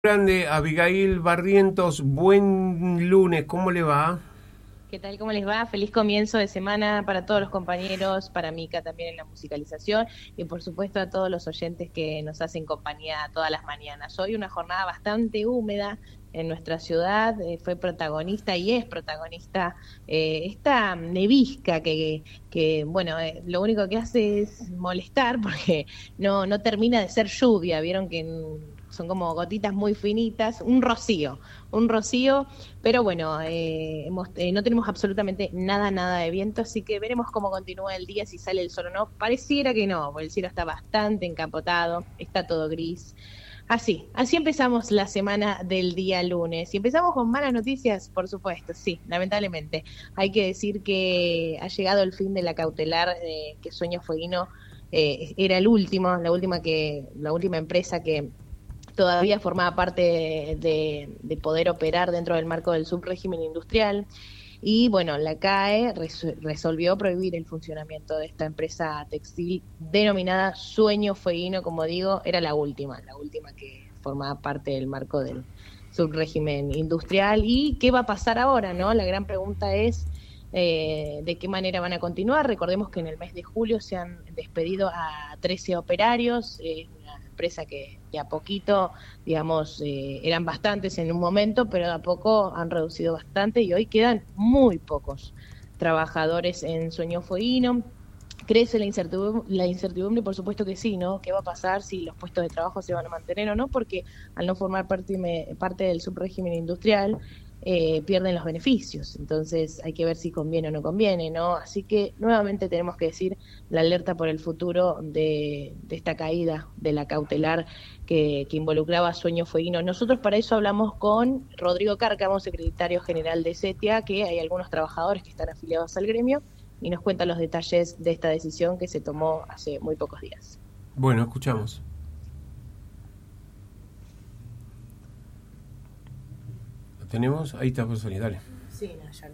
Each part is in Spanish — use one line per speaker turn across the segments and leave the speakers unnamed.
Grande, Abigail Barrientos, buen lunes, ¿cómo le va?
¿Qué tal? ¿Cómo les va? Feliz comienzo de semana para todos los compañeros, para Mica también en la musicalización y por supuesto a todos los oyentes que nos hacen compañía todas las mañanas. Hoy una jornada bastante húmeda en nuestra ciudad, fue protagonista y es protagonista esta nevisca que bueno, lo único que hace es molestar porque no termina de ser lluvia, vieron que son como gotitas muy finitas, un rocío, pero bueno, no tenemos absolutamente nada de viento, así que veremos cómo continúa el día, si sale el sol o no. Pareciera que no, porque el cielo está bastante encapotado, está todo gris. Así empezamos la semana del día lunes. Y empezamos con malas noticias, por supuesto, sí, lamentablemente. Hay que decir que ha llegado el fin de la cautelar, que Sueño Fueguino era la última empresa que todavía formaba parte de poder operar dentro del marco del subrégimen industrial. Y bueno, la CAE resolvió prohibir el funcionamiento de esta empresa textil denominada Sueño Fueguino, como digo, era la última que formaba parte del marco del subrégimen industrial. ¿Y qué va a pasar ahora, no? La gran pregunta es de qué manera van a continuar. Recordemos que en el mes de julio se han despedido a 13 operarios, una empresa que a poquito, digamos, eran bastantes en un momento, pero de a poco han reducido bastante y hoy quedan muy pocos trabajadores en Sueño Fueguino. ¿Crece la incertidumbre? Por supuesto que sí, ¿no? ¿Qué va a pasar si los puestos de trabajo se van a mantener o no? Porque al no formar parte del subrégimen industrial, pierden los beneficios. Entonces hay que ver si conviene o no conviene, ¿no? Así que nuevamente tenemos que decir la alerta por el futuro de esta caída de la cautelar que involucraba a Sueño Fueguino. Nosotros para eso hablamos con Rodrigo Cárcamo, secretario general de CETIA, que hay algunos trabajadores que están afiliados al gremio y nos cuenta los detalles de esta decisión que se tomó hace muy pocos días.
Bueno, escuchamos. ¿Lo tenemos? Ahí está, pues, dale.
Sí, no, ya lo...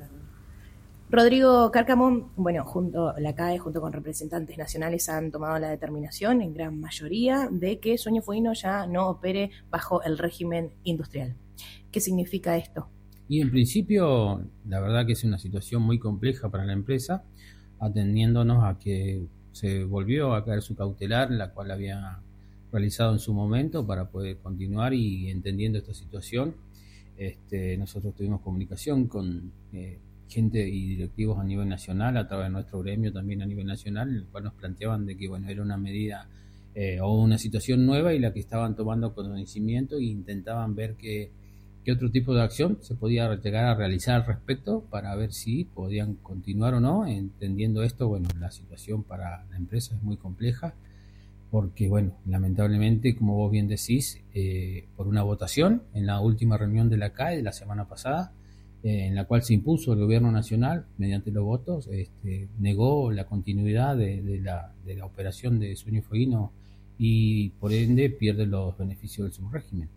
Rodrigo Cárcamo, bueno, la CAE junto con representantes nacionales han tomado la determinación en gran mayoría de que Sueño Fueguino ya no opere bajo el régimen industrial. ¿Qué significa esto?
Y en principio, la verdad que es una situación muy compleja para la empresa, atendiéndonos a que se volvió a caer su cautelar, la cual había realizado en su momento para poder continuar y entendiendo esta situación. Nosotros tuvimos comunicación con gente y directivos a nivel nacional, a través de nuestro gremio también a nivel nacional, en el cual nos planteaban de que bueno, era una medida o una situación nueva y la que estaban tomando conocimiento e intentaban ver qué otro tipo de acción se podía llegar a realizar al respecto para ver si podían continuar o no. Entendiendo esto, bueno, la situación para la empresa es muy compleja porque, bueno, lamentablemente, como vos bien decís, por una votación en la última reunión de la CAE de la semana pasada, en la cual se impuso el gobierno nacional mediante los votos, negó la continuidad de la operación de Sueño Fueguino y por ende pierde los beneficios del subrégimen.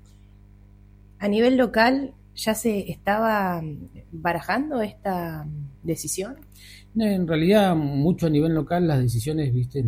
A nivel local, ¿ya se estaba barajando esta decisión?
En realidad, mucho a nivel local las decisiones, viste,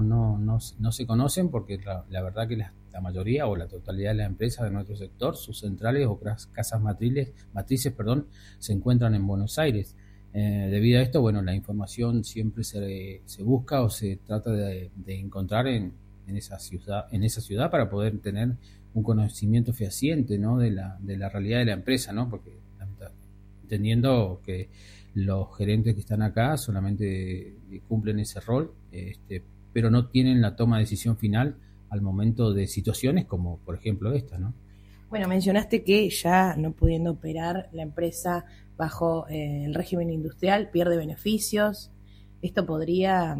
no se conocen porque la verdad que la mayoría o la totalidad de las empresas de nuestro sector, sus centrales o casas matrices, perdón, se encuentran en Buenos Aires. Debido a esto, bueno, la información siempre se busca o se trata de encontrar en esa ciudad para poder tener un conocimiento fehaciente, ¿no? de la realidad de la empresa, ¿no? Porque entendiendo que los gerentes que están acá solamente cumplen ese rol, pero no tienen la toma de decisión final al momento de situaciones como por ejemplo esta, ¿no?
Bueno, mencionaste que ya no pudiendo operar la empresa bajo el régimen industrial pierde beneficios. Esto podría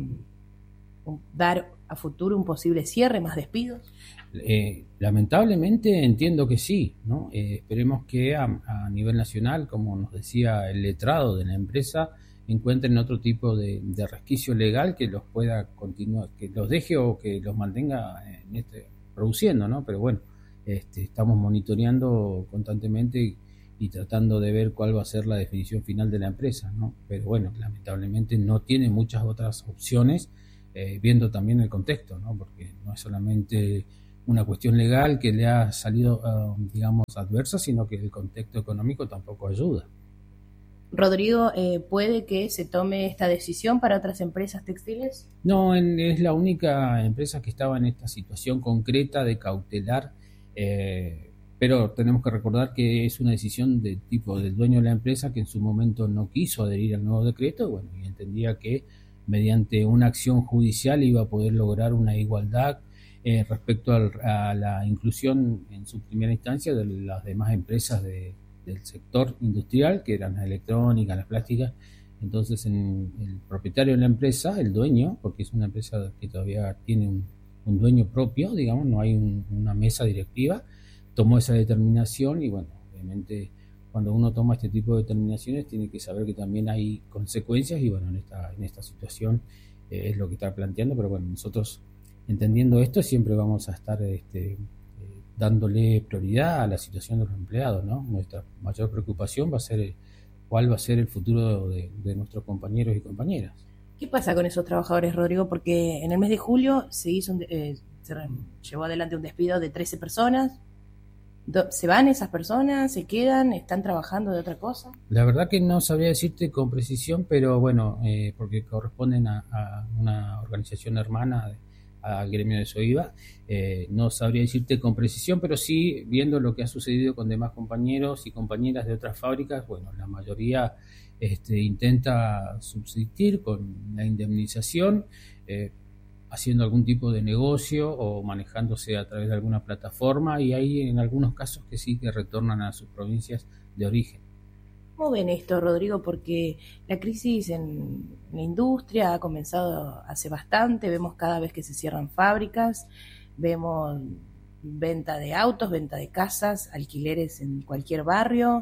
dar a futuro un posible cierre, más despidos.
Lamentablemente entiendo que sí, ¿no? Esperemos que a nivel nacional, como nos decía el letrado de la empresa, encuentren otro tipo de resquicio legal que los pueda continuar, que los deje o que los mantenga produciendo, ¿no? Pero bueno, estamos monitoreando constantemente y tratando de ver cuál va a ser la definición final de la empresa, ¿no? Pero bueno, lamentablemente no tiene muchas otras opciones, viendo también el contexto, ¿no? Porque no es solamente una cuestión legal que le ha salido, digamos, adversa, sino que el contexto económico tampoco ayuda.
Rodrigo, ¿puede que se tome esta decisión para otras empresas textiles?
No, es la única empresa que estaba en esta situación concreta de cautelar, pero tenemos que recordar que es una decisión del dueño de la empresa, que en su momento no quiso adherir al nuevo decreto, bueno, y entendía que mediante una acción judicial iba a poder lograr una igualdad respecto a la inclusión en su primera instancia de las demás empresas del sector industrial, que eran las electrónicas, las plásticas. Entonces el propietario de la empresa, el dueño, porque es una empresa que todavía tiene un dueño propio, digamos, no hay una mesa directiva, tomó esa determinación y bueno, obviamente cuando uno toma este tipo de determinaciones tiene que saber que también hay consecuencias y bueno, en esta situación es lo que está planteando, pero bueno, nosotros entendiendo esto siempre vamos a estar dándole prioridad a la situación de los empleados, ¿no? Nuestra mayor preocupación va a ser cuál va a ser el futuro de nuestros compañeros y compañeras.
¿Qué pasa con esos trabajadores, Rodrigo? Porque en el mes de julio se llevó adelante un despido de 13 personas. ¿Se van esas personas? ¿Se quedan? ¿Están trabajando de otra cosa?
La verdad que no sabría decirte con precisión, pero bueno, porque corresponden a una organización hermana al gremio de SOIVA, no sabría decirte con precisión, pero sí, viendo lo que ha sucedido con demás compañeros y compañeras de otras fábricas, bueno, la mayoría intenta subsistir con la indemnización, haciendo algún tipo de negocio o manejándose a través de alguna plataforma, y hay en algunos casos que sí que retornan a sus provincias de origen.
¿Cómo ven esto, Rodrigo? Porque la crisis en la industria ha comenzado hace bastante, vemos cada vez que se cierran fábricas, vemos venta de autos, venta de casas, alquileres en cualquier barrio.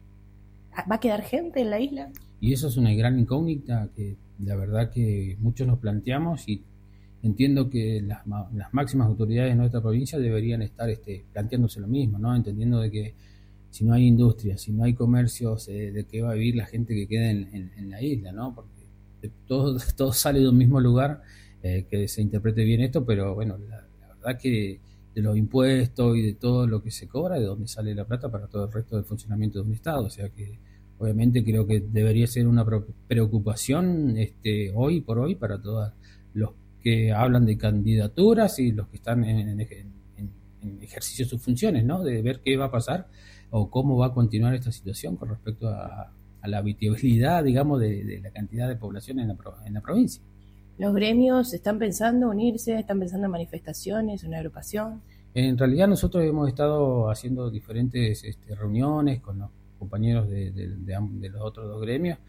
¿Va a quedar gente en la isla?
Y eso es una gran incógnita que la verdad que muchos nos planteamos, y entiendo que las máximas autoridades de nuestra provincia deberían estar planteándose lo mismo, ¿no? Entendiendo de que si no hay industria, si no hay comercios, de qué va a vivir la gente que queda en la isla, ¿no? Porque todo sale de un mismo lugar, que se interprete bien esto, pero bueno, la verdad que de los impuestos y de todo lo que se cobra, de dónde sale la plata para todo el resto del funcionamiento de un Estado. O sea que obviamente creo que debería ser una preocupación hoy por hoy para todos los que hablan de candidaturas y los que están en ejercicio de sus funciones, ¿no? De ver qué va a pasar o cómo va a continuar esta situación con respecto a la habitabilidad, digamos, de la cantidad de población en la provincia.
¿Los gremios están pensando unirse, están pensando en manifestaciones, una agrupación?
En realidad nosotros hemos estado haciendo diferentes reuniones con los compañeros de los otros dos gremios,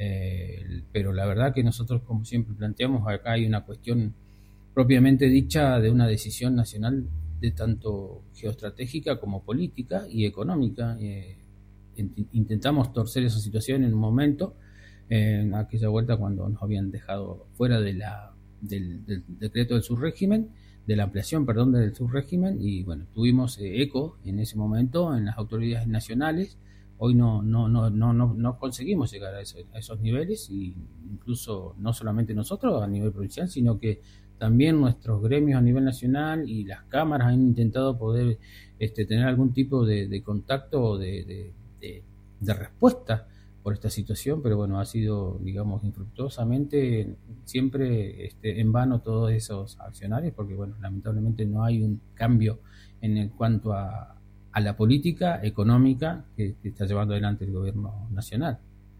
pero la verdad que nosotros, como siempre planteamos, acá hay una cuestión propiamente dicha de una decisión nacional de tanto geoestratégica como política y económica. Intentamos torcer esa situación en un momento, en aquella vuelta cuando nos habían dejado fuera del decreto del subrégimen, de la ampliación, perdón, del subrégimen, y bueno, tuvimos eco en ese momento en las autoridades nacionales. Hoy no conseguimos llegar a esos niveles, y incluso no solamente nosotros a nivel provincial, sino que también nuestros gremios a nivel nacional y las cámaras han intentado poder tener algún tipo de contacto o de respuesta por esta situación, pero bueno, ha sido, digamos, infructuosamente siempre en vano todos esos accionarios, porque bueno, lamentablemente no hay un cambio en cuanto a la política económica que está llevando adelante el gobierno nacional.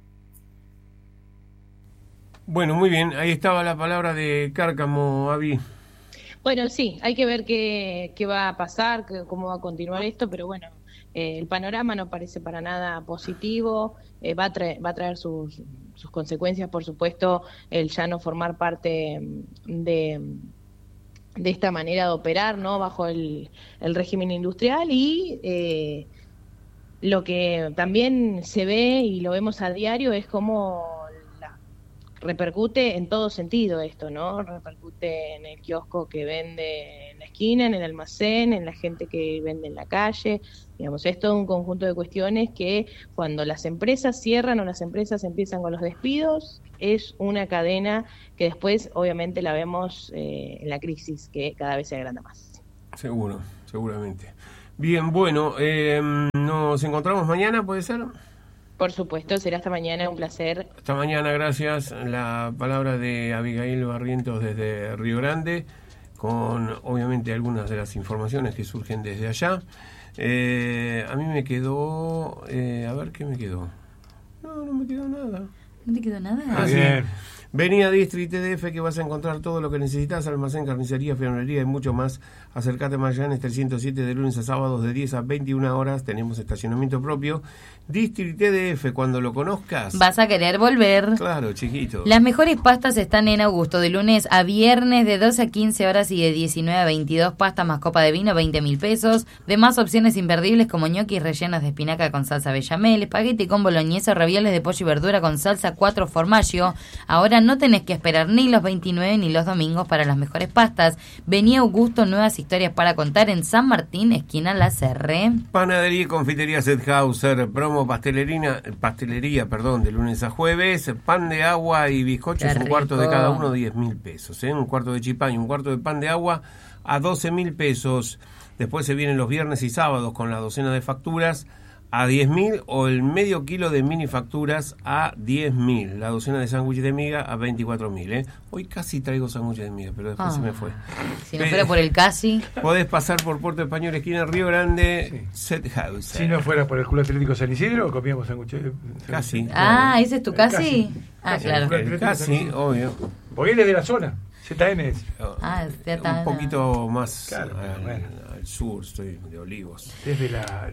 Bueno, muy bien, ahí estaba la palabra de Cárcamo, Avi.
Bueno, sí, hay que ver qué va a pasar, cómo va a continuar esto, pero bueno, el panorama no parece para nada positivo. Va a traer sus consecuencias, por supuesto, el ya no formar parte de esta manera de operar, ¿no? Bajo el régimen industrial, y lo que también se ve y lo vemos a diario es cómo repercute en todo sentido esto, ¿no? Repercute en el kiosco que vende en la esquina, en el almacén, en la gente que vende en la calle. Digamos, es todo un conjunto de cuestiones que cuando las empresas cierran o las empresas empiezan con los despidos, es una cadena que después obviamente la vemos en la crisis, que cada vez se agranda más.
Seguramente. Bien, bueno, nos encontramos mañana, ¿puede ser?
Por supuesto, será hasta mañana, un placer.
Hasta mañana, gracias. La palabra de Abigail Barrientos desde Río Grande, con obviamente algunas de las informaciones que surgen desde allá. A mí me quedó... a ver, ¿qué me quedó? No me quedó nada.
¿No te quedó nada?
Ah, bien. Vení a District TDF que vas a encontrar todo lo que necesitas, almacén, carnicería, fiambrería y mucho más. Acercate a Magallanes 307 de lunes a sábados de 10 a 21 horas. Tenemos estacionamiento propio. District TDF, cuando lo conozcas...
vas a querer volver.
Claro, chiquito.
Las mejores pastas están en Augusto, de lunes a viernes de 12 a 15 horas y de 19 a 22. Pasta más copa de vino, 20.000 pesos. Demás opciones imperdibles como ñoquis rellenos de espinaca con salsa bechamel, espagueti con boloñesa, ravioles de pollo y verdura con salsa 4 formaggio. Ahora no tenés que esperar ni los 29 ni los domingos para las mejores pastas. Vení a Augusto, nuevas historias para contar en San Martín, esquina La Serre.
Panadería y confitería Sethauser, promo pastelería, de lunes a jueves. Pan de agua y bizcochos, un cuarto de cada uno, 10.000 pesos. Un cuarto de chipá y un cuarto de pan de agua a 12.000 pesos. Después se vienen los viernes y sábados con la docena de facturas a 10.000 o el medio kilo de mini facturas a 10.000. La docena de sándwiches de miga a 24.000. Hoy casi traigo sándwiches de miga, pero después se me fue.
Si no fuera por el casi.
Podés pasar por Puerto Español, esquina Río Grande, Sethauser.
Si no fuera por el Club Atlético San Isidro, comíamos sándwiches.
Casi.
¿Ese es tu casi? Claro.
El casi, obvio.
Porque él es de la zona. ZN es.
Un poquito más al sur, estoy de Olivos.
Desde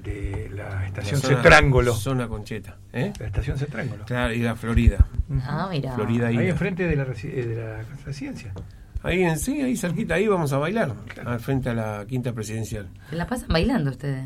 la estación Cetrángulo.
Zona Concheta.
La estación Cetrángulo.
Claro, y la Florida.
Mira.
Florida
ahí enfrente de la residencia.
Ahí cerquita, ahí vamos a bailar. Al frente a la quinta presidencial.
¿Se la pasan bailando ustedes?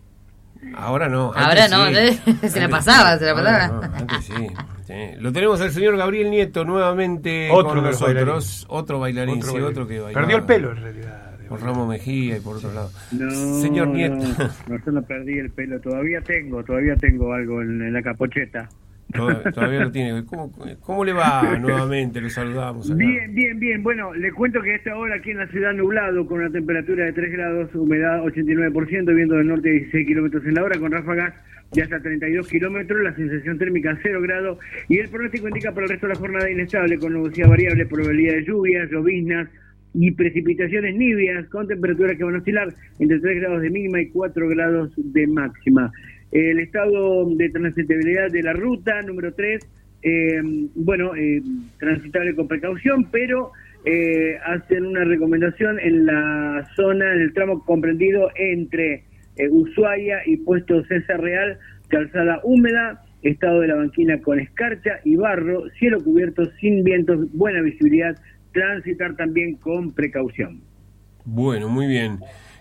Ahora no.
Ahora no,
sí.
se la pasaba.
No, antes sí. Lo tenemos al señor Gabriel Nieto nuevamente con nosotros. Otro bailarín, otro que bailaba.
Perdió el pelo en realidad.
Por Ramos Mejía y por otro lado.
No,
señor Nieto.
No, yo no perdí el pelo. Todavía tengo algo en la capocheta.
Todavía lo tiene. ¿Cómo le va nuevamente? Lo saludamos acá.
Bien. Bueno, le cuento que a esta hora aquí en la ciudad nublado, con una temperatura de 3 grados, humedad 89%, viento del norte 16 kilómetros en la hora, con ráfagas de hasta 32 kilómetros, la sensación térmica 0 grados, y el pronóstico indica para el resto de la jornada inestable, con nubosidad variable, probabilidad de lluvias, lloviznas y precipitaciones nivias, con temperaturas que van a oscilar entre 3 grados de mínima y 4 grados de máxima. El estado de transitabilidad de la ruta número 3, transitable con precaución, pero hacen una recomendación en la zona, en el tramo comprendido entre Ushuaia y Puesto César Real, calzada húmeda, estado de la banquina con escarcha y barro, cielo cubierto sin vientos, buena visibilidad, transitar también con precaución.
Bueno, muy bien.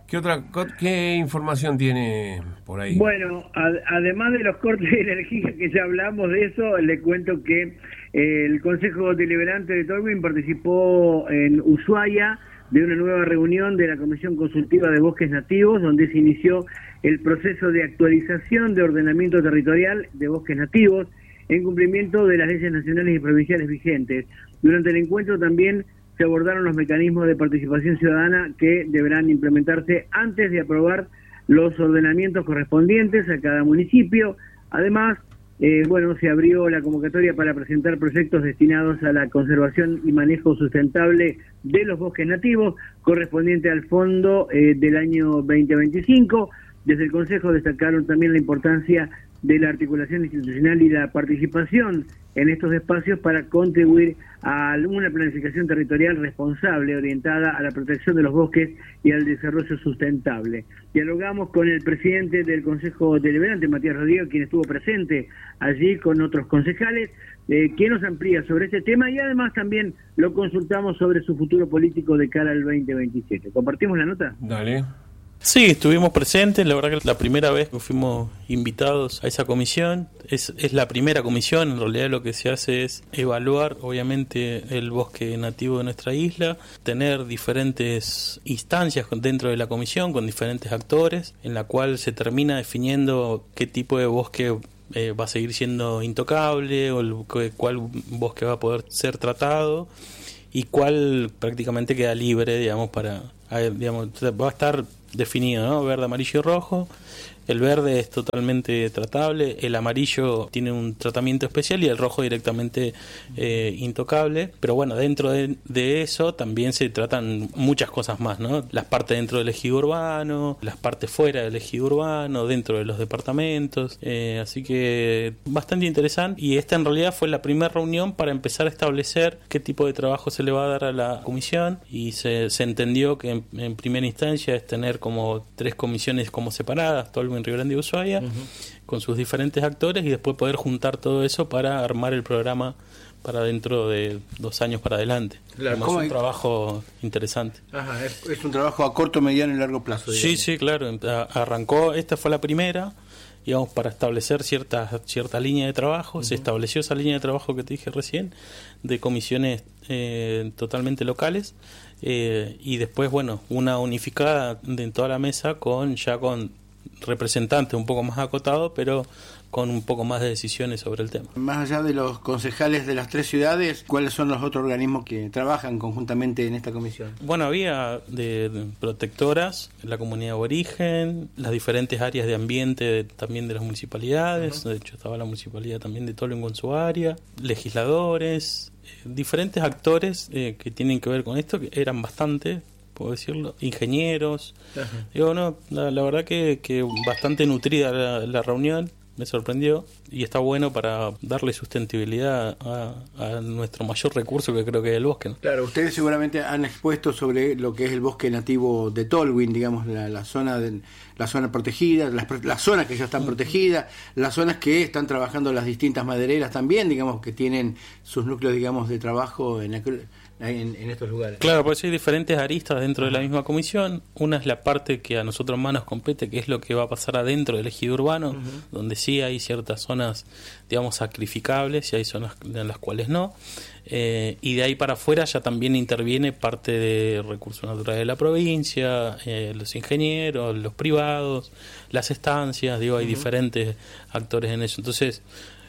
¿Qué información tiene por ahí?
Bueno, además de los cortes de energía que ya hablamos de eso, le cuento que el Consejo Deliberante de Tolwyn participó en Ushuaia de una nueva reunión de la Comisión Consultiva de Bosques Nativos, donde se inició el proceso de actualización de ordenamiento territorial de bosques nativos en cumplimiento de las leyes nacionales y provinciales vigentes. Durante el encuentro también se abordaron los mecanismos de participación ciudadana que deberán implementarse antes de aprobar los ordenamientos correspondientes a cada municipio. Además, se abrió la convocatoria para presentar proyectos destinados a la conservación y manejo sustentable de los bosques nativos, correspondiente al fondo del año 2025. Desde el Consejo destacaron también la importancia de la articulación institucional y la participación en estos espacios para contribuir a una planificación territorial responsable, orientada a la protección de los bosques y al desarrollo sustentable. Dialogamos con el presidente del Consejo Deliberante, Matías Rodríguez, quien estuvo presente allí con otros concejales, quien nos amplía sobre este tema, y además también lo consultamos sobre su futuro político de cara al 2027. ¿Compartimos la nota?
Dale.
Sí, estuvimos presentes, la verdad que es la primera vez que fuimos invitados a esa comisión, es la primera comisión, en realidad lo que se hace es evaluar obviamente el bosque nativo de nuestra isla, tener diferentes instancias dentro de la comisión con diferentes actores, en la cual se termina definiendo qué tipo de bosque va a seguir siendo intocable, o cuál bosque va a poder ser tratado y cuál prácticamente queda libre, digamos, para digamos, va a estar definido, ¿no? Verde, amarillo y rojo. El verde es totalmente tratable, el amarillo tiene un tratamiento especial y el rojo directamente intocable. Pero bueno, dentro de eso también se tratan muchas cosas más, ¿no? Las partes dentro del ejido urbano, las partes fuera del ejido urbano, dentro de los departamentos. Así que bastante interesante. Y esta en realidad fue la primera reunión para empezar a establecer qué tipo de trabajo se le va a dar a la comisión. Y se entendió que en primera instancia es tener como 3 comisiones como separadas, Tolwyn, Río Grande y Ushuaia, con sus diferentes actores, y después poder juntar todo eso para armar el programa para dentro de 2 años para adelante. Claro, es un trabajo interesante.
Ajá, es un trabajo a corto, mediano y largo plazo, digamos.
Sí, claro. Arrancó, esta fue la primera, digamos, para establecer cierta línea de trabajo. Se estableció esa línea de trabajo que te dije recién, de comisiones totalmente locales, y después, bueno, una unificada en toda la mesa con representantes un poco más acotados, pero con un poco más de decisiones sobre el tema.
Más allá de los concejales de las 3 ciudades, ¿cuáles son los otros organismos que trabajan conjuntamente en esta comisión?
Bueno, había de protectoras, la comunidad aborigen, las diferentes áreas de ambiente también de las municipalidades. De hecho estaba la municipalidad también de Tolwyn con su área, legisladores, diferentes actores que tienen que ver con esto, que eran bastante, puedo decirlo, ingenieros. Digo, no, la verdad que bastante nutrida la reunión, me sorprendió, y está bueno para darle sustentabilidad a nuestro mayor recurso, que creo que es el bosque, ¿no?
Claro, ustedes seguramente han expuesto sobre lo que es el bosque nativo de Tolwyn, digamos, la zona protegida, las zonas que ya están protegidas, las zonas que están trabajando las distintas madereras también, digamos, que tienen sus núcleos, digamos, de trabajo en estos lugares.
Claro, pues hay diferentes aristas dentro de la misma comisión. Una es la parte que a nosotros más nos compete, que es lo que va a pasar adentro del ejido urbano, donde sí hay ciertas zonas, digamos, sacrificables, y hay zonas en las cuales no. Y de ahí para afuera ya también interviene parte de recursos naturales de la provincia, los ingenieros, los privados, las estancias, digo, hay diferentes actores en eso. Entonces,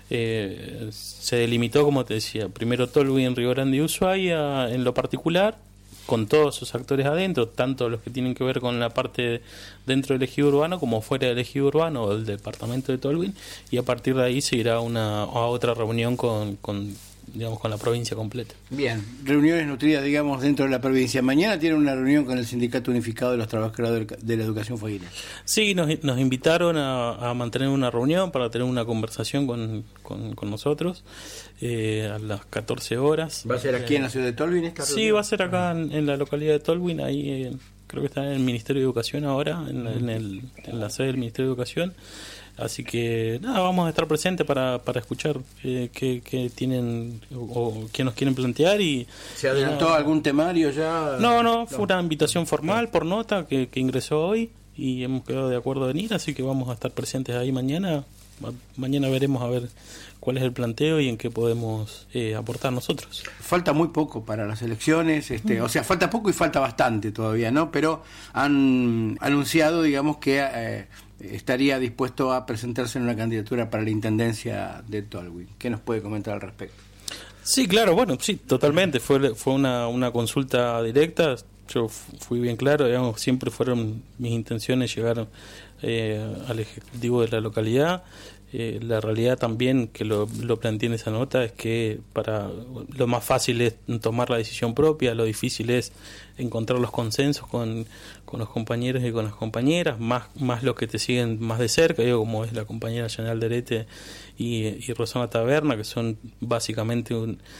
se delimitó, como te decía, primero Tolwyn, Río Grande y Ushuaia en lo particular, con todos sus actores adentro, tanto los que tienen que ver con la parte dentro del ejido urbano como fuera del ejido urbano o del departamento de Tolwyn, y a partir de ahí se irá a otra reunión con la provincia completa.
Bien, reuniones nutridas, digamos, dentro de la provincia. Mañana tienen una reunión con el Sindicato Unificado de los Trabajadores de la Educación Fueguina.
Sí, nos invitaron a mantener una reunión para tener una conversación con nosotros a las 14 horas.
¿Va a ser aquí en la ciudad de Tolwyn esta reunión?
Sí, va a ser acá en la localidad de Tolwyn, ahí creo que está en el Ministerio de Educación ahora, en la sede del Ministerio de Educación. Así que nada, vamos a estar presentes para escuchar qué tienen o qué nos quieren plantear.
¿Se adelantó algún temario ya?
No, fue una invitación formal por nota que ingresó hoy, y hemos quedado de acuerdo en ir, así que vamos a estar presentes ahí mañana. Mañana veremos a ver cuál es el planteo y en qué podemos aportar nosotros.
Falta muy poco para las elecciones, o sea, falta poco y falta bastante todavía, ¿no? Pero han anunciado, digamos, que estaría dispuesto a presentarse en una candidatura para la intendencia de Tolwyn. ¿Qué nos puede comentar al respecto?
Sí, claro, bueno, sí, totalmente. Fue una consulta directa. Yo fui bien claro, digamos, siempre fueron mis intenciones llegar al ejecutivo de la localidad. La realidad también, que lo planteé en esa nota, es que lo más fácil es tomar la decisión propia, lo difícil es encontrar los consensos con los compañeros y con las compañeras, más los que te siguen más de cerca, digo, como es la compañera Yanel Derete y Rosana Taberna, que son básicamente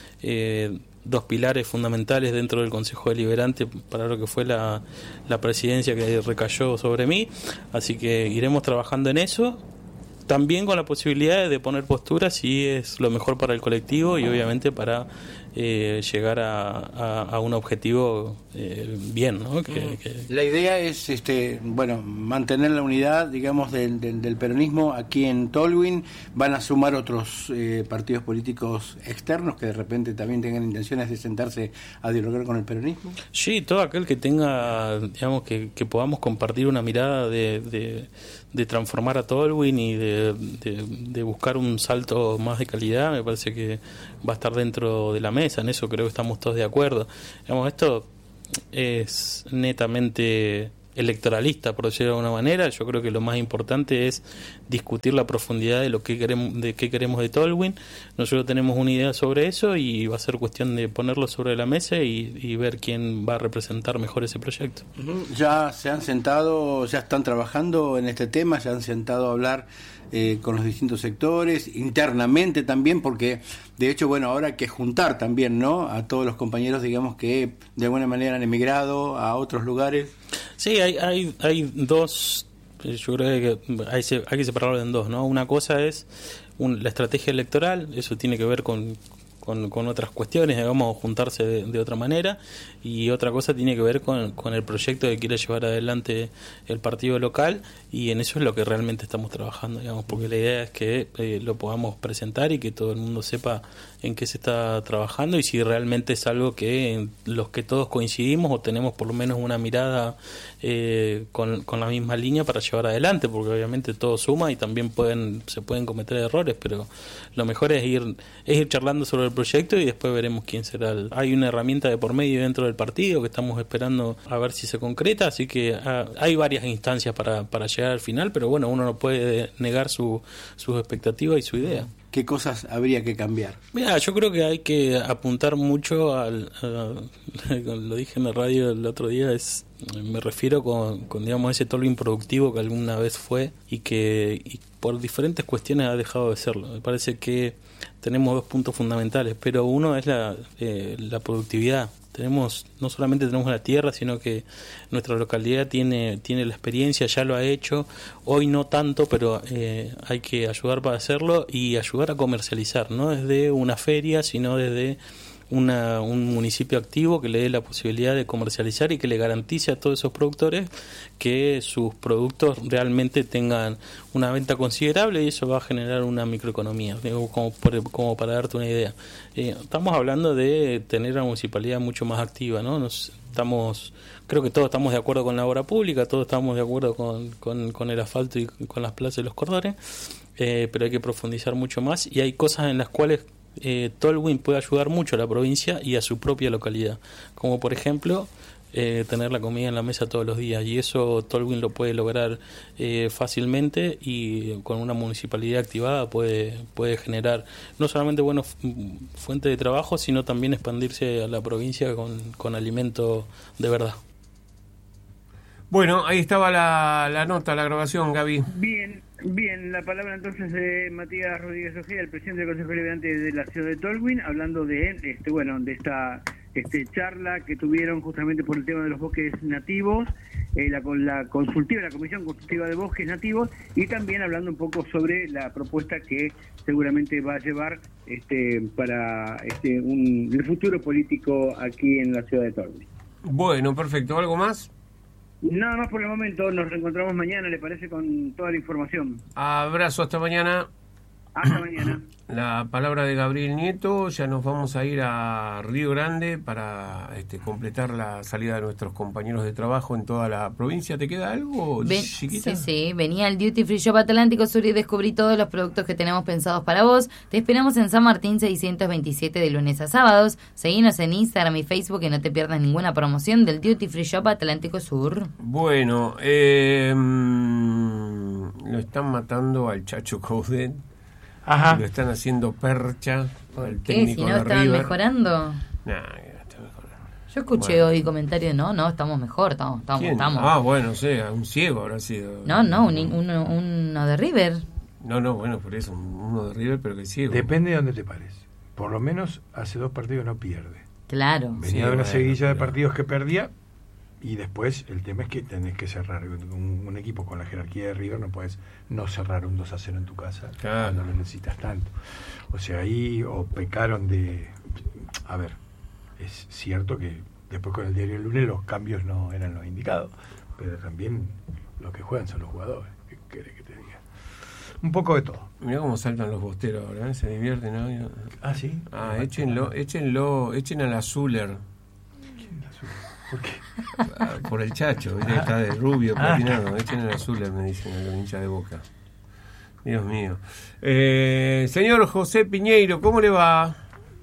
dos pilares fundamentales dentro del Consejo Deliberante para lo que fue la presidencia que recayó sobre mí. Así que iremos trabajando en eso, también con la posibilidad de poner posturas si es lo mejor para el colectivo y obviamente para llegar a un objetivo bien, ¿no?
La idea es mantener la unidad, digamos, del peronismo aquí en Tolwyn. Van a sumar otros partidos políticos externos que de repente también tengan intenciones de sentarse a dialogar con el peronismo.
Sí, todo aquel que tenga, digamos, que podamos compartir una mirada de transformar a Tolwyn y de buscar un salto más de calidad, me parece que va a estar dentro de la mesa. En eso creo que estamos todos de acuerdo. Digamos, esto es netamente electoralista, por decirlo de alguna manera. Yo creo que lo más importante es discutir la profundidad de lo que queremos, de qué queremos de Tolwyn. Nosotros tenemos una idea sobre eso y va a ser cuestión de ponerlo sobre la mesa y ver quién va a representar mejor ese proyecto.
Ya se han sentado, ya están trabajando en este tema, ya han sentado a hablar con los distintos sectores, internamente también, porque de hecho, bueno, ahora hay que juntar también, ¿no?, a todos los compañeros, digamos, que de alguna manera han emigrado a otros lugares.
Sí, hay dos, yo creo que hay que separarlo en dos, ¿no? Una cosa es la estrategia electoral, eso tiene que ver con otras cuestiones, digamos, juntarse de otra manera, y otra cosa tiene que ver con el proyecto que quiere llevar adelante el partido local, y en eso es lo que realmente estamos trabajando, digamos, porque la idea es que lo podamos presentar y que todo el mundo sepa en qué se está trabajando y si realmente es algo que en los que todos coincidimos o tenemos por lo menos una mirada con la misma línea para llevar adelante, porque obviamente todo suma y también se pueden cometer errores, pero lo mejor es ir charlando sobre el proyecto y después veremos quién será hay una herramienta de por medio dentro del partido que estamos esperando a ver si se concreta, así que hay varias instancias para llegar al final, pero bueno, uno no puede negar sus expectativas y su idea.
¿Qué cosas habría que cambiar?
Mira, yo creo que hay que apuntar mucho lo dije en la radio el otro día, me refiero con digamos, ese Tolwyn productivo que alguna vez fue y por diferentes cuestiones ha dejado de serlo. Me parece que tenemos dos puntos fundamentales, pero uno es la productividad. No solamente tenemos la tierra, sino que nuestra localidad tiene la experiencia, ya lo ha hecho, hoy no tanto, pero hay que ayudar para hacerlo y ayudar a comercializar, no desde una feria, sino desde un municipio activo que le dé la posibilidad de comercializar y que le garantice a todos esos productores que sus productos realmente tengan una venta considerable, y eso va a generar una microeconomía, como para darte una idea. Estamos hablando de tener a la municipalidad mucho más activa, ¿no? Creo que todos estamos de acuerdo con la obra pública, todos estamos de acuerdo con el asfalto y con las plazas y los cordones, pero hay que profundizar mucho más y hay cosas en las cuales Tolwyn puede ayudar mucho a la provincia y a su propia localidad, como por ejemplo tener la comida en la mesa todos los días, y eso Tolwyn lo puede lograr fácilmente, y con una municipalidad activada puede generar no solamente buenas fuentes de trabajo, sino también expandirse a la provincia con alimento de verdad.
Bueno, ahí estaba la nota, la grabación, Gaby.
Bien, la palabra entonces de Matías Rodríguez Ojeda, el presidente del Consejo Deliberante de la ciudad de Tolwyn, hablando de de esta charla que tuvieron justamente por el tema de los bosques nativos, la Comisión Consultiva de Bosques Nativos, y también hablando un poco sobre la propuesta que seguramente va a llevar para el futuro político aquí en la ciudad de Tolwyn.
Bueno, perfecto. ¿Algo más?
Nada más por el momento, nos reencontramos mañana, ¿le parece? Con toda la información.
Abrazo, hasta mañana.
Hasta mañana.
La palabra de Gabriel Nieto. Ya nos vamos a ir a Río Grande para completar la salida de nuestros compañeros de trabajo en toda la provincia. ¿Te queda algo, chiquita?
Sí, venía al Duty Free Shop Atlántico Sur y descubrí todos los productos que tenemos pensados para vos. Te esperamos en San Martín 627 de lunes a sábados. Seguinos en Instagram y Facebook y no te pierdas ninguna promoción del Duty Free Shop Atlántico Sur.
Bueno, lo están matando al Chacho Coudet.
Ajá.
Lo están haciendo percha al
¿Qué?
técnico
Si no
de
estaban
River.
Mejorando.
No está mejorando.
Yo escuché hoy comentarios, no, estamos mejor, estamos.
Bueno, un ciego habrá sido.
No, uno de River.
No, bueno, por eso, uno de River, pero que ciego.
Depende de dónde te pares. Por lo menos hace 2 partidos no pierde.
Claro.
Venía de una seguilla de partidos que perdía, y después el tema es que tenés que cerrar. Un equipo con la jerarquía de River no puedes no cerrar un 2-0 en tu casa,
claro,
cuando lo necesitas tanto. O sea, ahí o pecaron de... A ver, es cierto que después con el diario El Lunes los cambios no eran los indicados, pero también los que juegan son los jugadores. ¿Qué querés que te diga? Un poco de todo.
Mirá cómo saltan los bosteros ahora, ¿eh? Se divierten, ¿no?
Ah, sí.
Echen a la Zuller.
¿Quién es la Zuller? ¿Por qué?
Por el Chacho, está de rubio, platinado. Echen a la Zuller, me dicen, a los hinchas de Boca. Dios mío. Señor José Piñeiro, ¿cómo le va?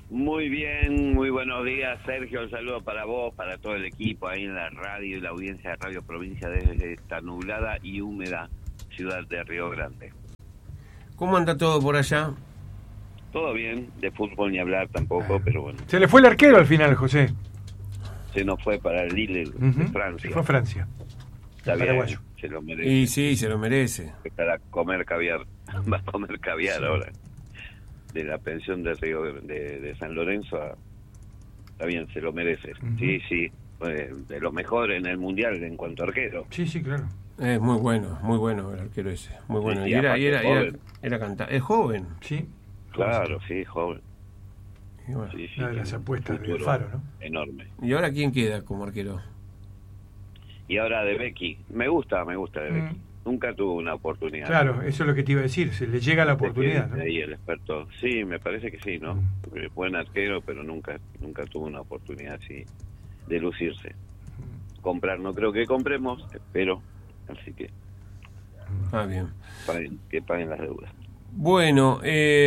Muy bien, muy buenos días, Sergio. Un saludo para vos, para todo el equipo ahí en la radio y la audiencia de Radio Provincia desde esta nublada y húmeda ciudad de Río Grande.
¿Cómo anda todo por allá?
Todo bien, de fútbol ni hablar tampoco, pero bueno.
Se le fue el arquero al final, José.
Se nos fue para el Lille de Francia.
Se fue a Francia.
Está bien,
paraguayo.
se lo merece.
Y sí, se lo merece.
Para comer caviar, va a comer caviar ahora. De la pensión de Río de San Lorenzo está bien, se lo merece. Sí, de lo mejor en el mundial en cuanto a arquero.
Sí, claro.
Es muy bueno el arquero ese, muy bueno.
Sí,
y era cantar. Es joven.
Sí.
Claro, sí, joven.
Y bueno,
sí,
una de las apuestas de Faro, ¿no?
Enorme.
¿Y ahora quién queda como arquero?
Y ahora de Becky. Me gusta de Becky. Nunca tuvo una oportunidad.
Claro, eso es lo que te iba a decir, se le llega la oportunidad, ¿no?
Ahí el experto. Sí, me parece que sí, ¿no? Porque buen arquero, pero nunca tuvo una oportunidad así de lucirse. Comprar, no creo que compremos, espero. Así que
bien.
Que paguen las deudas.
Bueno,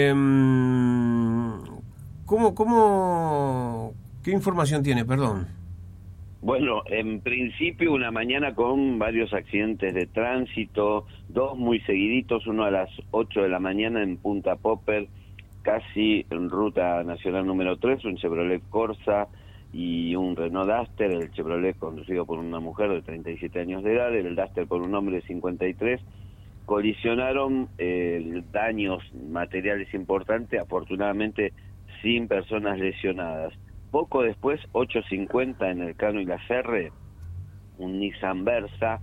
¿qué información tiene? Perdón.
Bueno, en principio una mañana con varios accidentes de tránsito, 2 muy seguiditos, uno a las 8 de la mañana en Punta Popper, casi en ruta nacional número 3, un Chevrolet Corsa y un Renault Duster, el Chevrolet conducido por una mujer de 37 años de edad, el Duster por un hombre de 53, colisionaron, daños materiales importantes, afortunadamente sin personas lesionadas. Poco después, 8:50 en el Cano y la Ferre, un Nissan Versa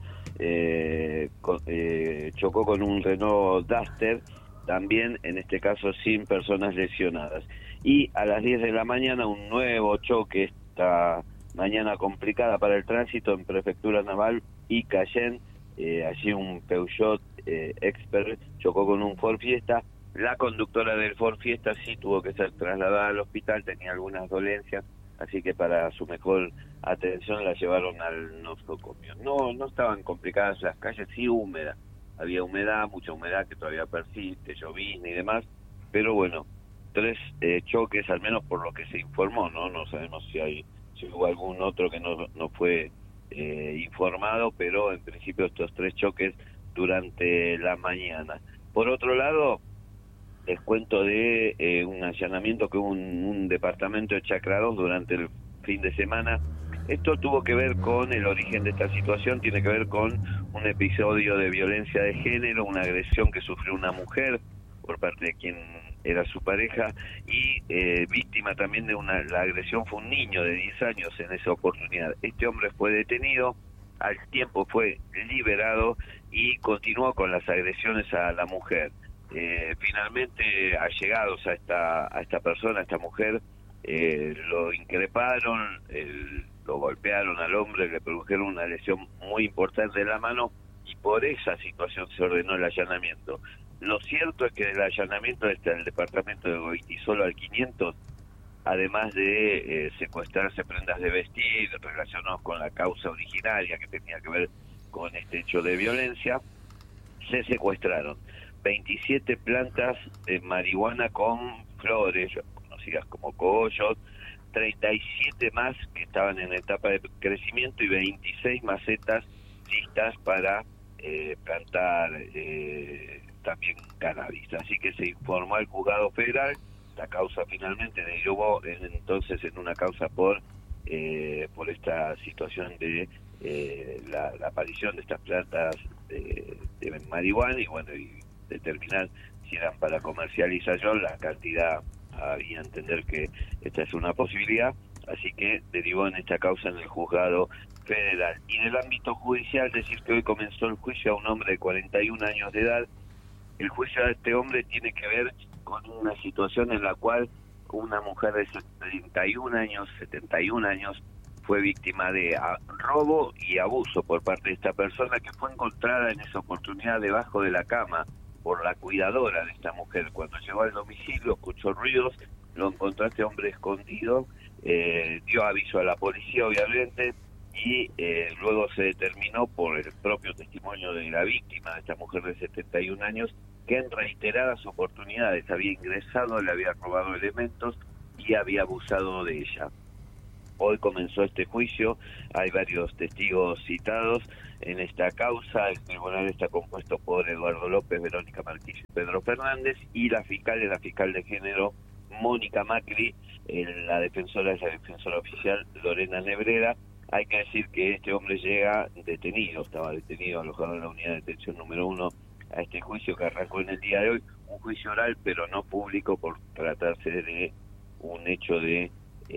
chocó con un Renault Duster, también en este caso sin personas lesionadas. Y a las 10 de la mañana un nuevo choque, esta mañana complicada para el tránsito en Prefectura Naval y Cayenne, allí un Peugeot Expert chocó con un Ford Fiesta. La conductora del Ford Fiesta sí tuvo que ser trasladada al hospital, tenía algunas dolencias, así que para su mejor atención la llevaron al nosocomio. No estaban complicadas las calles, sí húmedas, había humedad, mucha humedad que todavía persiste, llovizna y demás, pero bueno, 3 choques al menos por lo que se informó, no sabemos si hubo algún otro que no fue informado, pero en principio estos 3 choques durante la mañana. Por otro lado, les cuento de un allanamiento que hubo en un departamento de Chacra 2 durante el fin de semana. Esto tuvo que ver con el origen de esta situación, tiene que ver con un episodio de violencia de género, una agresión que sufrió una mujer por parte de quien era su pareja y víctima también de la agresión fue un niño de 10 años en esa oportunidad. Este hombre fue detenido, al tiempo fue liberado y continuó con las agresiones a la mujer. Finalmente, allegados a esta persona, a esta mujer, lo increparon, lo golpearon al hombre, le produjeron una lesión muy importante en la mano y por esa situación se ordenó el allanamiento. Lo cierto es que del allanamiento del departamento de Goitisolo al 500, además de secuestrarse prendas de vestir relacionados con la causa originaria que tenía que ver con este hecho de violencia, se secuestraron 27 plantas de marihuana con flores, conocidas como cogollos, 37 más que estaban en etapa de crecimiento y 26 macetas listas para plantar también cannabis. Así que se informó al juzgado federal, la causa finalmente derivó entonces en una causa por esta situación de la aparición de estas plantas de marihuana y bueno, y determinar si eran para comercialización, la cantidad y entender que esta es una posibilidad, así que derivó en esta causa en el juzgado federal. Y en el ámbito judicial, decir que hoy comenzó el juicio a un hombre de 41 años de edad. El juicio de este hombre tiene que ver con una situación en la cual una mujer de 71 años fue víctima de robo y abuso por parte de esta persona que fue encontrada en esa oportunidad debajo de la cama por la cuidadora de esta mujer. Cuando llegó al domicilio escuchó ruidos, lo encontró a este hombre escondido, dio aviso a la policía obviamente y luego se determinó por el propio testimonio de la víctima, de esta mujer de 71 años, que en reiteradas oportunidades había ingresado, le había robado elementos y y había abusado de ella. Hoy comenzó este juicio, hay varios testigos citados en esta causa. El tribunal está compuesto por Eduardo López, Verónica Marquillo y Pedro Fernández, y la fiscal es la fiscal de género Mónica Macri, la defensora es la defensora oficial Lorena Nebrera. Hay que decir que este hombre llega detenido, estaba detenido, alojado en la unidad de detención número 1 a este juicio que arrancó en el día de hoy, un juicio oral pero no público por tratarse de un hecho de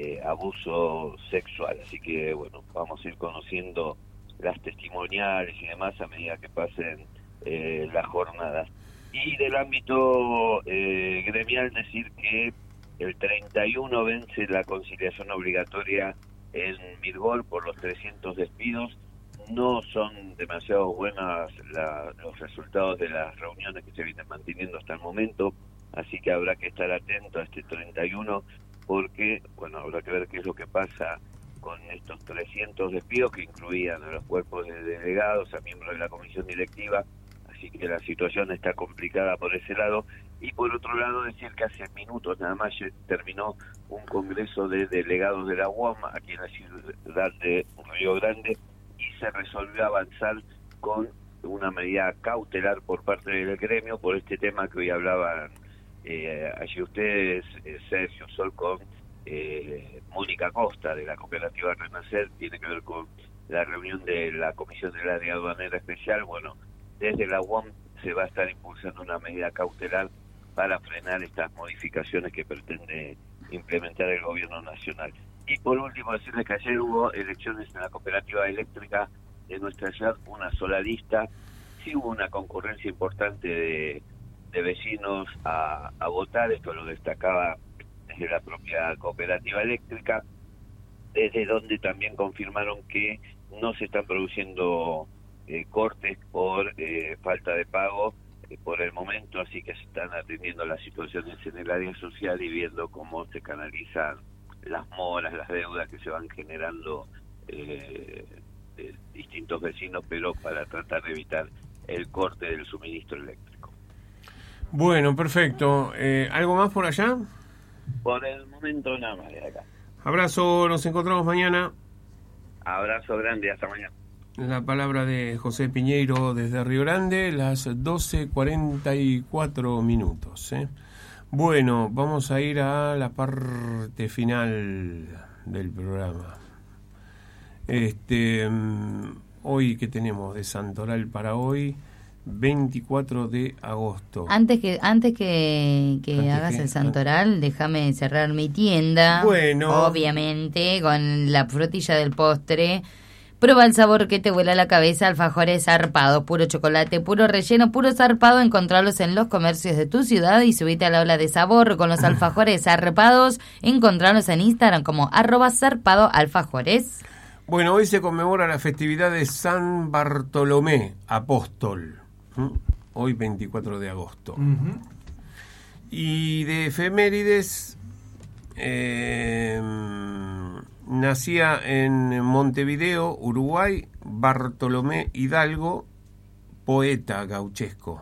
abuso sexual. Así que bueno, vamos a ir conociendo las testimoniales y demás a medida que pasen las jornadas. Y del ámbito gremial decir que el 31 vence la conciliación obligatoria en Mirgol por los 300 despidos. No son demasiado buenas los resultados de las reuniones que se vienen manteniendo hasta el momento, así que habrá que estar atento a este 31 porque, bueno, habrá que ver qué es lo que pasa con estos 300 despidos que incluían a los cuerpos de delegados, a miembros de la comisión directiva, así que la situación está complicada por ese lado. Y por otro lado decir que hace minutos nada más terminó un congreso de delegados de la UOM aquí en la ciudad de Río Grande y se resolvió avanzar con una medida cautelar por parte del gremio por este tema que hoy hablaban allí ustedes, Sergio Sol, con Mónica Costa de la cooperativa Renacer. Tiene que ver con la reunión de la Comisión del Área Aduanera Especial. Bueno, desde la UOM se va a estar impulsando una medida cautelar para frenar estas modificaciones que pretende implementar el gobierno nacional. Y por último decirles que ayer hubo elecciones en la cooperativa eléctrica de nuestra ciudad, una sola lista. Sí hubo una concurrencia importante de vecinos a votar, esto lo destacaba desde la propia cooperativa eléctrica, desde donde también confirmaron que no se están produciendo cortes por falta de pago por el momento, así que se están atendiendo las situaciones en el área social y viendo cómo se canalizan las moras, las deudas que se van generando distintos vecinos, pero para tratar de evitar el corte del suministro eléctrico.
Bueno, perfecto. ¿Algo más por allá?
Por el momento nada más de acá.
Abrazo, nos encontramos mañana.
Abrazo grande, hasta mañana.
La palabra de José Piñeiro desde Río Grande, las 12:44 minutos. Bueno, vamos a ir a la parte final del programa. Hoy, ¿qué tenemos de Santoral para hoy? 24 de agosto.
Antes que hagas el Santoral, déjame cerrar mi tienda.
Bueno.
Obviamente, con la frutilla del postre. Prueba el sabor que te vuela la cabeza, alfajores zarpados, puro chocolate, puro relleno, puro zarpado. Encontralos en los comercios de tu ciudad y subite a la ola de sabor con los alfajores zarpados. Encontralos en Instagram como @zarpadoalfajores.
Bueno, hoy se conmemora la festividad de San Bartolomé Apóstol. Hoy 24 de agosto. Uh-huh. Y de efemérides, nacía en Montevideo, Uruguay, Bartolomé Hidalgo, poeta gauchesco.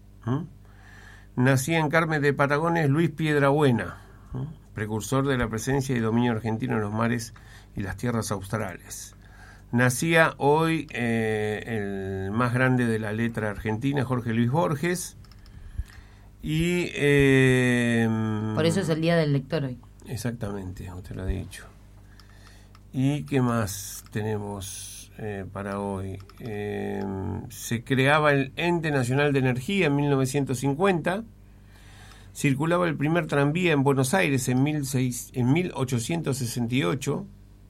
Nacía en Carmen de Patagones Luis Piedrabuena, precursor de la presencia y dominio argentino en los mares y las tierras australes. Nacía hoy el más grande de la letra argentina, Jorge Luis Borges. Y
por eso es el Día del Lector hoy.
Exactamente, usted lo ha dicho. ¿Y qué más tenemos para hoy? Se creaba el Ente Nacional de Energía en 1950. Circulaba el primer tranvía en Buenos Aires en 1868.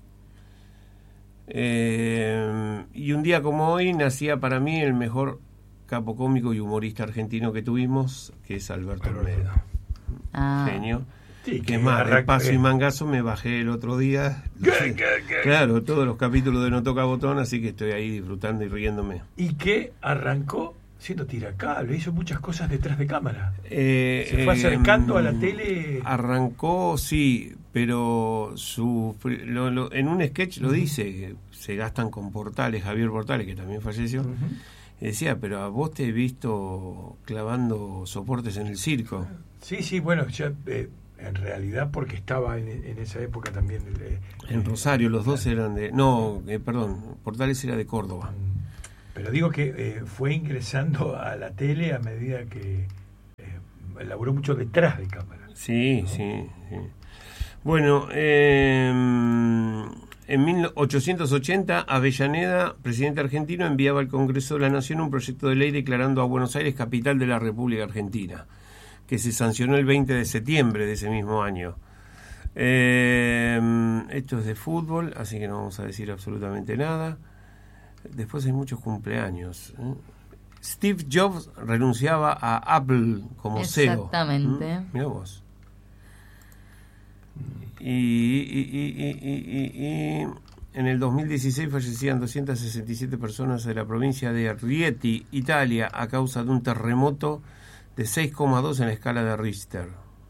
Y un día como hoy nacía para mí el mejor capo cómico y humorista argentino que tuvimos, que es Alberto Olmedo. Genio. Sí, que más, de paso y mangazo me bajé el otro día. Claro, todos los capítulos de No Toca Botón, así que estoy ahí disfrutando y riéndome.
Y que arrancó siendo tiracable, hizo muchas cosas detrás de cámara. Se fue acercando a la tele.
Arrancó, sí, pero en un sketch lo dice, que se gastan con Portales, Javier Portales, que también falleció. Decía, pero a vos te he visto clavando soportes en el circo.
Sí, bueno, ya en realidad porque estaba en esa época también
en Rosario, los dos eran de... No, perdón, Portales era de Córdoba.
Pero digo que fue ingresando a la tele a medida que laburó mucho detrás de cámara.
Sí, ¿no? Sí. Bueno, en 1880, Avellaneda, presidente argentino, enviaba al Congreso de la Nación un proyecto de ley declarando a Buenos Aires capital de la República Argentina, que se sancionó el 20 de septiembre de ese mismo año. Esto es de fútbol, así que no vamos a decir absolutamente nada. Después hay muchos cumpleaños. Steve Jobs renunciaba a Apple como CEO.
Exactamente.
Mirá vos. Y en el 2016 fallecían 267 personas de la provincia de Rieti, Italia, a causa de un terremoto de 6,2 en la escala de Richter.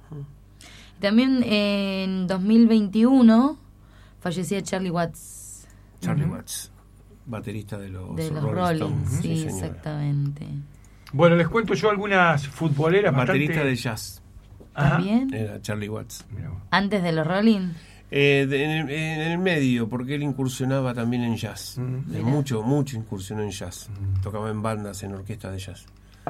También en 2021 fallecía Charlie Watts.
Charlie Watts, baterista de los
Rolling, sí, exactamente.
Bueno, les cuento yo algunas futboleras
baterista
bastante...
de jazz.
¿También?
Era Charlie Watts.
¿Antes de los Rolling?
En el medio, porque él incursionaba también en jazz. Mucho incursionó en jazz. Tocaba en bandas, en orquestas de jazz.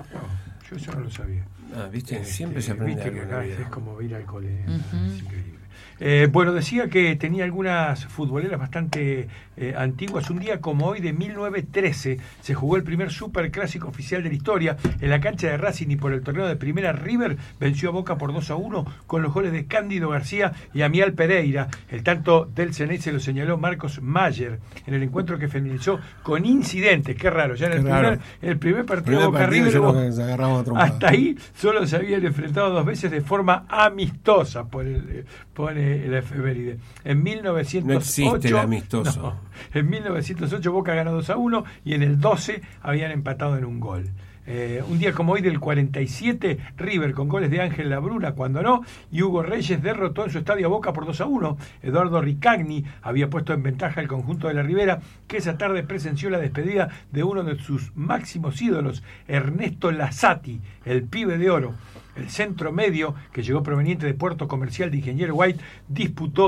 Yo eso no lo sabía.
¿Viste? Siempre se aprende algo.
Que acá es como ir al cole. Es increíble. Bueno, decía que tenía algunas futboleras bastante antiguas. Un día como hoy, de 1913, se jugó el primer superclásico oficial de la historia en la cancha de Racing, y por el torneo de Primera, River venció a Boca por 2-1 con los goles de Cándido García y Amial Pereira. El tanto del Ceney se lo señaló Marcos Mayer en el encuentro, que finalizó con incidentes. Qué raro, ya en el primer partido Boca River, hasta ahí solo se habían enfrentado 2 veces de forma amistosa, pone la efeméride. En 1908
no existe el amistoso.
No, en 1908 Boca ganó 2-1 y en el 12 habían empatado en un gol. Un día como hoy del 47, River con goles de Ángel Labruna, cuando no, y Hugo Reyes derrotó en su estadio a Boca por 2-1. Eduardo Ricagni había puesto en ventaja el conjunto de la Ribera, que esa tarde presenció la despedida de uno de sus máximos ídolos, Ernesto Lazzati, el pibe de oro. El centro medio, que llegó proveniente de Puerto Comercial de Ingeniero White, disputó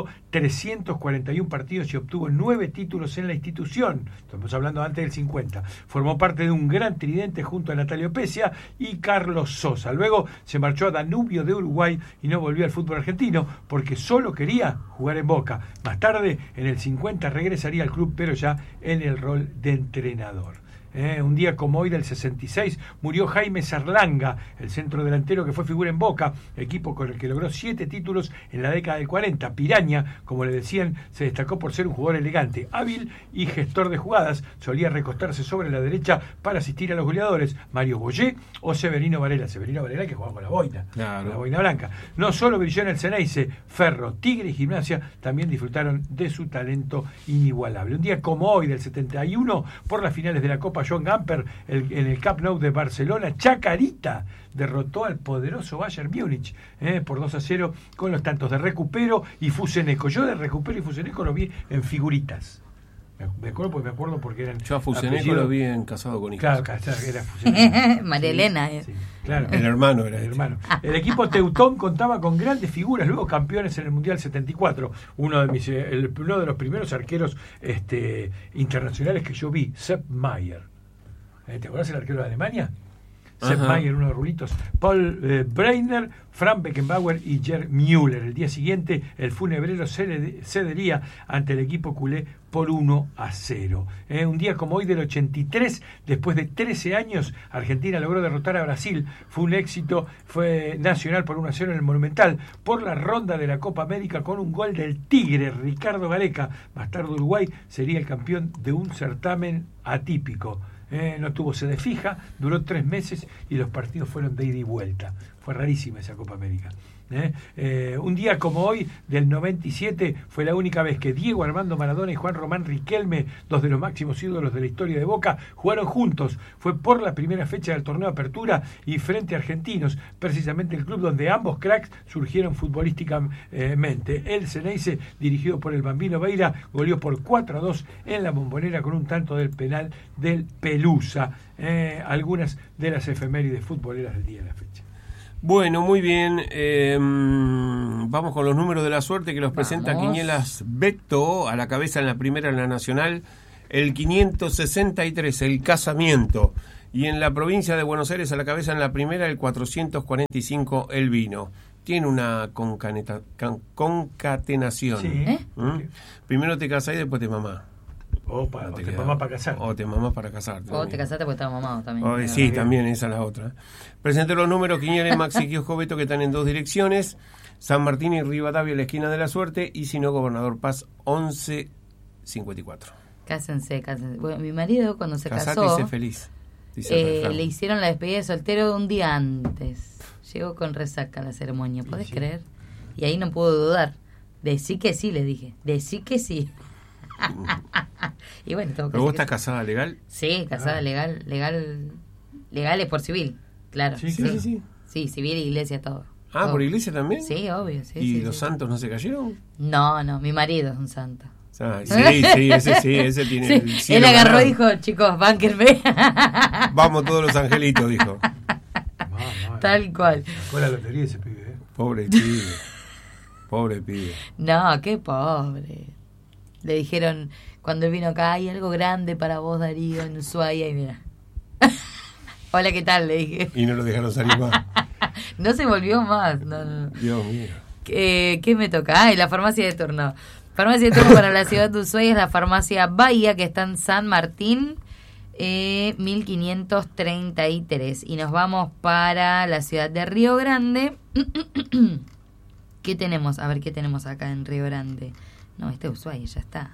341 partidos y obtuvo 9 títulos en la institución. Estamos hablando antes del 50. Formó parte de un gran tridente junto a Natalio Pesia y Carlos Sosa. Luego se marchó a Danubio de Uruguay y no volvió al fútbol argentino porque solo quería jugar en Boca. Más tarde, en el 50, regresaría al club, pero ya en el rol de entrenador. Un día como hoy del 66 murió Jaime Sarlanga, el centro delantero que fue figura en Boca, equipo con el que logró 7 títulos en la década del 40. Piraña, como le decían, se destacó por ser un jugador elegante, hábil y gestor de jugadas. Solía recostarse sobre la derecha para asistir a los goleadores, Mario Boyé o Severino Varela. Severino Varela, que jugaba con la boina,
claro,
la boina blanca. No solo brilló en el Ceneice, Ferro, Tigre y Gimnasia también disfrutaron de su talento inigualable. Un día como hoy del 71, por las finales de la Copa John Gamper, en el Camp Nou de Barcelona, Chacarita derrotó al poderoso Bayern Múnich por 2-0 con los tantos de Recupero y Fuseneco. Yo de Recupero y Fuseneco lo vi en figuritas. Me acuerdo porque eran...
Yo a Fuseneco lo vi en Casado con Hijos.
Claro, era Fuseneco.
María Elena.
Sí, claro.
El hermano era.
El hermano. El equipo teutón contaba con grandes figuras, luego campeones en el Mundial 74. Uno de los primeros arqueros internacionales que yo vi, Sepp Maier. ¿Te acordás el arquero de Alemania? Sepp Maier, uno de los rulitos. Paul Breitner, Frank Beckenbauer y Gerd Müller. El día siguiente, el funebrero cedería ante el equipo culé por 1-0. Un día como hoy del 83, después de 13 años, Argentina logró derrotar a Brasil. Fue un éxito, fue nacional por 1-0 en el Monumental, por la ronda de la Copa América con un gol del Tigre, Ricardo Gareca. Más tarde Uruguay sería el campeón de un certamen atípico. No tuvo sede fija, duró 3 meses y los partidos fueron de ida y vuelta. Fue rarísima esa Copa América. Un día como hoy, del 97, fue la única vez que Diego Armando Maradona y Juan Román Riquelme, 2 de los máximos ídolos de la historia de Boca, jugaron juntos. Fue por la primera fecha del torneo Apertura y frente a Argentinos, precisamente el club donde ambos cracks surgieron futbolísticamente. El Ceneice, dirigido por el Bambino Veira, goleó por 4-2 en la Bombonera con un tanto del penal del Pelusa. Algunas de las efemérides futboleras del día de la fecha.
Bueno, muy bien. Vamos con los números de la suerte que los presenta Quinielas Beto, a la cabeza en la primera en la nacional, el 563, el casamiento. Y en la provincia de Buenos Aires, a la cabeza en la primera, el 445, el vino. Tiene una concatenación.
Sí.
Primero te casás y después te mamás.
O te mamás para casarte.
O te mamás para casarte.
O te casaste porque estaba mamado también.
Sí, también, esa es la otra. Presento los números Quinielas, Maxi Kiosco Beto, que están en dos direcciones. San Martín y Rivadavia, la esquina de la suerte. Y si no, Gobernador Paz, 1154.
Cásense. Bueno, mi marido cuando se
Casate
casó...
y sé feliz.
Le hicieron la despedida de soltero un día antes. Llegó con resaca a la ceremonia, ¿podés creer? Y ahí no pudo dudar. Decí que sí, le dije. Decí que sí. Y bueno, tengo que
¿Pero vos estás casada legal?
Sí, casada legal es por civil, claro.
Sí,
civil, iglesia, todo.
Todo. ¿Por iglesia también?
Sí, obvio.
¿Y los santos no se cayeron?
No, mi marido es un santo.
Ese tiene el cielo
Él agarró
ganado.
y dijo, chicos, bánquenme.
Vamos todos los angelitos, dijo.
Tal cual.
Fue la lotería ese pibe,
Pobre pibe.
No, qué pobre. Le dijeron, cuando él vino acá, hay algo grande para vos, Darío, en Ushuaia, y mira. Hola, ¿qué tal? Le dije.
Y no lo dejaron salir más.
No se volvió más. No.
Dios mío.
¿Qué me toca? La farmacia de turno. Farmacia de turno para la ciudad de Ushuaia es la farmacia Bahía, que está en San Martín, 1533. Y nos vamos para la ciudad de Río Grande. ¿Qué tenemos? A ver, ¿qué tenemos acá en Río Grande? No, este es Ushuaia, ya está.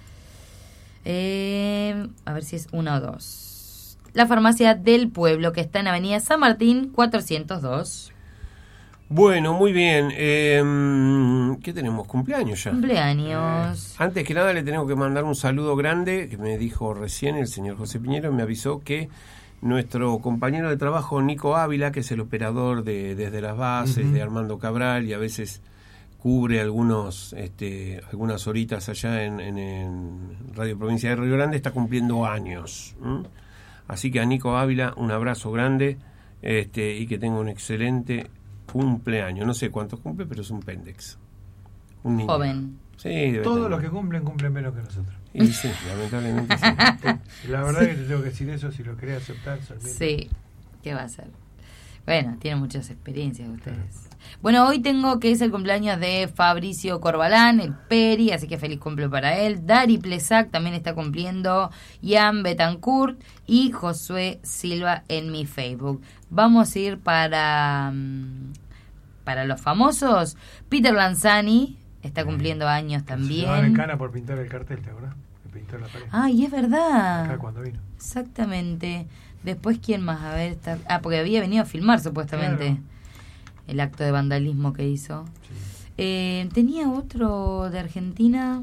A ver si es 1 o 2. La farmacia del pueblo, que está en Avenida San Martín, 402.
Bueno, muy bien. ¿Qué tenemos? ¿Cumpleaños ya?
Cumpleaños.
Antes que nada le tengo que mandar un saludo grande, que me dijo recién el señor José Piñero, me avisó que nuestro compañero de trabajo, Nico Ávila, que es el operador de Desde las Bases, de Armando Cabral, y a veces cubre algunas horitas allá en Radio Provincia de Río Grande, está cumpliendo años. Así que a Nico Ávila, un abrazo grande, y que tenga un excelente cumpleaños. No sé cuántos cumple, pero es un pendex. Un niño.
Joven.
Sí,
todos los que cumplen menos que nosotros.
Y sí, lamentablemente sí.
La verdad que te tengo que decir eso, si lo querés aceptar.
Sí, ¿qué va a hacer? Bueno, tienen muchas experiencias ustedes. Bueno, hoy tengo que es el cumpleaños de Fabricio Corbalán, el Peri, así que feliz cumple para él. Dari Plesac también está cumpliendo, Ian Betancourt y Josué Silva en mi Facebook. Vamos a ir para los famosos. Peter Lanzani está cumpliendo años también.
Se en cana por pintar el cartel, ¿te acuerdas? Que pintó la pared.
Ay, es verdad.
Acá cuando vino.
Exactamente. Después, ¿quién más? A ver, porque había venido a filmar supuestamente. Claro. El acto de vandalismo que hizo. Sí. Tenía otro de Argentina.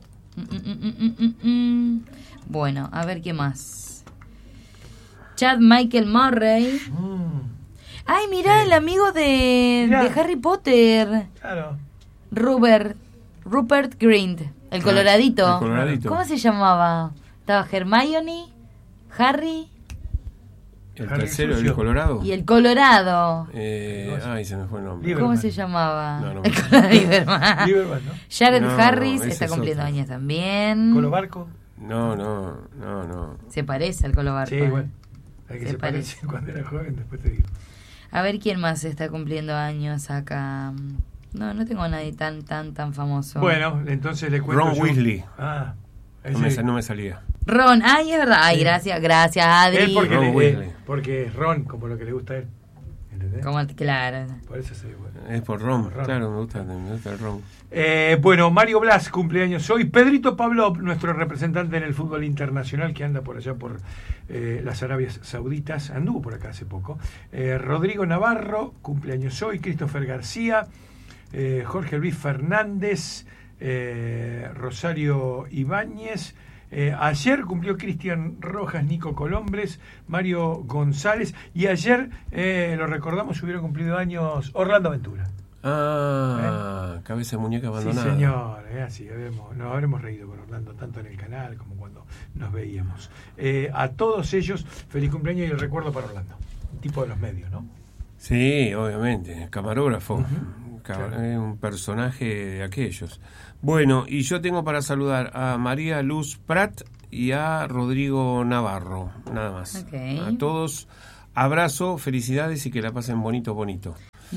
Bueno, a ver qué más. Chad Michael Murray. Ay, mirá, sí. El amigo de Harry Potter.
Claro.
Rupert Grint, el coloradito.
El coloradito.
¿Cómo se llamaba? Estaba Hermione, Harry.
El tercero, el colorado.
Y el colorado.
Ay, se me fue el nombre.
Lieberman. ¿Cómo se llamaba?
No.
El colorado Lieberman.
Lieberman, ¿no?
Jared Harris está cumpliendo años también.
¿Colobarco?
No.
Se parece al Colobarco.
Sí, bueno. Hay que se parece cuando era joven, después te digo.
A ver quién más está cumpliendo años acá. No tengo a nadie tan famoso.
Bueno, entonces le cuento.
Ron Weasley.
No
me salía.
Ron, ay, es verdad. Ay, sí. gracias, Adri.
Él porque es Ron, como lo que le gusta a él. ¿Entendés?
Claro.
Por eso sí, bueno.
Es por Ron, claro, me gusta el Ron.
Bueno, Mario Blas, cumpleaños hoy. Pedrito Pavlov, nuestro representante en el fútbol internacional, que anda por allá por las Arabias Sauditas, anduvo por acá hace poco. Rodrigo Navarro, cumpleaños hoy. Christopher García, Jorge Luis Fernández, Rosario Ibáñez. Ayer cumplió Cristian Rojas, Nico Colombres, Mario González, y ayer, lo recordamos, hubieron cumplido años Orlando Ventura.
Cabeza de muñeca abandonada.
Sí, señor, así nos habremos reído con Orlando, tanto en el canal como cuando nos veíamos. A todos ellos, feliz cumpleaños y el recuerdo para Orlando, tipo de los medios, ¿no?
Sí, obviamente, camarógrafo. Es un personaje de aquellos. Bueno, y yo tengo para saludar a María Luz Prat y a Rodrigo Navarro, nada más.
Okay.
A todos, abrazo, felicidades y que la pasen bonito.
Bonito.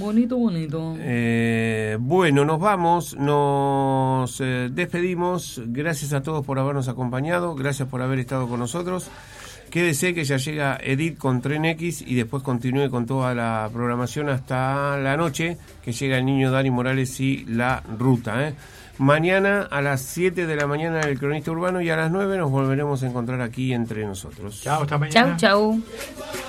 Bueno, nos vamos, nos despedimos. Gracias a todos por habernos acompañado, gracias por haber estado con nosotros. Quédese que ya llega Edith con Tren X y después continúe con toda la programación hasta la noche, que llega el niño Dani Morales y La Ruta. Mañana a las 7 de la mañana el Cronista Urbano y a las 9 nos volveremos a encontrar aquí entre nosotros.
Chao, hasta mañana.
Chau.